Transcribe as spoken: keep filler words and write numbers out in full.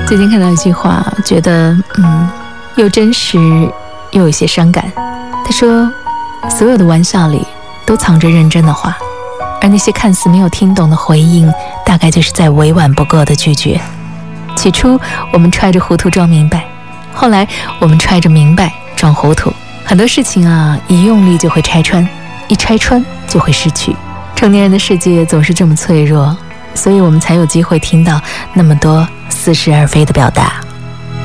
最近看到一句话，觉得嗯，又真实又有些伤感。他说，所有的玩笑里都藏着认真的话，而那些看似没有听懂的回应，大概就是在委婉不够的拒绝。起初我们揣着糊涂装明白，后来我们揣着明白装糊涂。很多事情啊，一用力就会拆穿，一拆穿就会失去。成年人的世界总是这么脆弱，所以我们才有机会听到那么多似是而非的表达。